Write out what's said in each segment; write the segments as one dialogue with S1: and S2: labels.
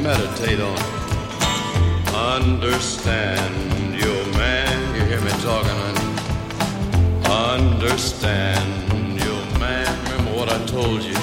S1: meditate on it. Understand your man, you hear me talking, honey? Understand your man, remember what I told you?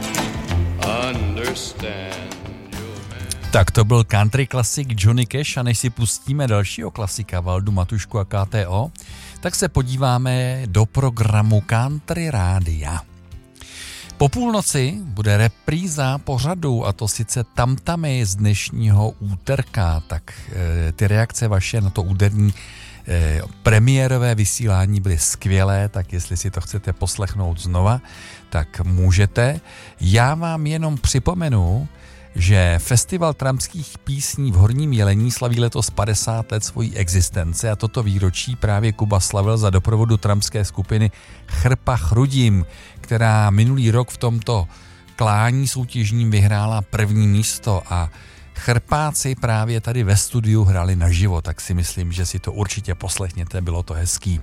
S1: Understand your man.
S2: Tak to byl country klasik Johnny Cash a než si pustíme dalšího klasika Valdu Matušku a KTO, tak se podíváme do programu Country Rádia. Po půlnoci bude repríza pořadu, a to sice tamtamy z dnešního úterka, tak ty reakce vaše na to úterní premiérové vysílání byly skvělé, tak jestli si to chcete poslechnout znova, tak můžete. Já vám jenom připomenu, že Festival trampských písní v Horním Jelení slaví letos 50 let svojí existence a toto výročí právě Kuba slavil za doprovodu trampské skupiny Chrpa Chrudim, která minulý rok v tomto klání soutěžním vyhrála první místo a Chrpáci právě tady ve studiu hráli naživo, tak si myslím, že si to určitě poslechněte, bylo to hezký.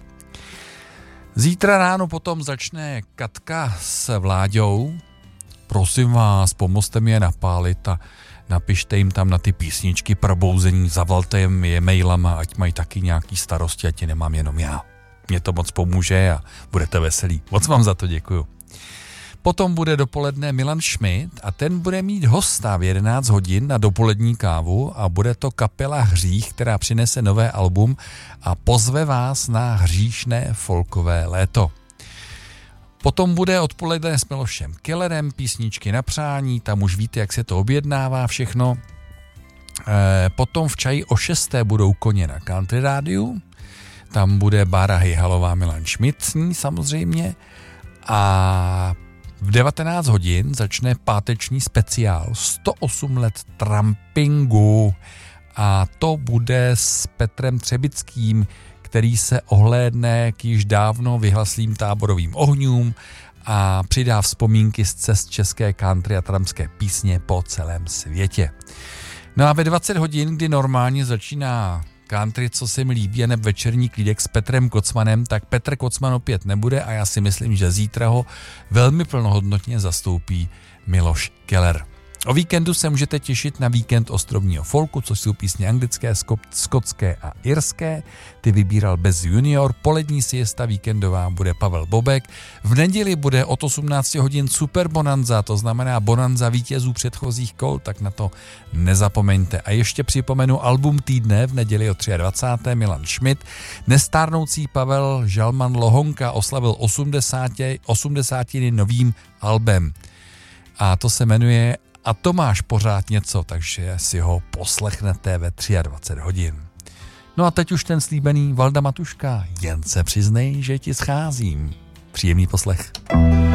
S2: Zítra ráno potom začne Katka s Vláďou. Prosím vás, pomozte mi je napálit a napište jim tam na ty písničky probouzení, zavolte jim je mailama, ať mají taky nějaký starosti, ať je nemám jenom já. Mně to moc pomůže a budete veselí. Moc vám za to děkuju. Potom bude dopoledne Milan Schmidt a ten bude mít hosta v 11 hodin na dopolední kávu a bude to kapela Hřích, která přinese nové album a pozve vás na hříšné folkové léto. Potom bude odpoledne s Milošem Kellerem, písničky na přání, tam už víte, jak se to objednává všechno. Potom v čaji o 6. budou Koně na Country Rádiu, tam bude Bára Hejhalová, Milan Schmidt s ní samozřejmě a v 19 hodin začne páteční speciál 108 let trampingu a to bude s Petrem Třebickým, který se ohlédne k již dávno vyhlaslým táborovým ohňům a přidá vzpomínky z cest české country a trampské písně po celém světě. No a ve 20 hodin, kdy normálně začíná country, co se mi líbí, a neb večerní klídek s Petrem Kocmanem, tak Petr Kocman opět nebude a já si myslím, že zítra ho velmi plnohodnotně zastoupí Miloš Keller. O víkendu se můžete těšit na víkend ostrovního folku, což jsou písně anglické, skotské a irské. Ty vybíral Bez Junior. Polední siesta víkendová bude Pavel Bobek. V neděli bude od 18 hodin Super Bonanza, to znamená bonanza vítězů předchozích kol, tak na to nezapomeňte. A ještě připomenu album týdne v neděli o 23. Milan Schmidt. Nestárnoucí Pavel Žalman Lohonka oslavil 80 novým albem. A to se jmenuje A to máš pořád něco, takže si ho poslechnete ve 23 hodin. No a teď už ten slíbený Valda Matuška, jen se přiznej, že ti scházím. Příjemný poslech.